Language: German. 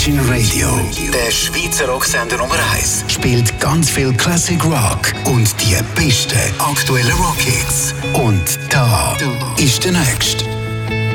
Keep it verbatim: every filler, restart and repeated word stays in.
Virgin Radio. Der Schweizer Rocksender Nummer eins Spielt ganz viel Classic Rock und die besten aktuellen Rockhits. Und da ist der Nächste.